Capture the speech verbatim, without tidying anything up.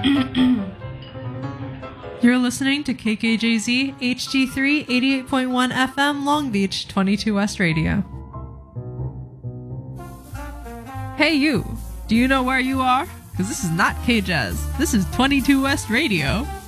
You're listening to K K J Z H D three eighty-eight point one F M Long Beach twenty-two West Radio. Hey you, do you know where you are? Because this is not K-Jazz. This is twenty-two West Radio.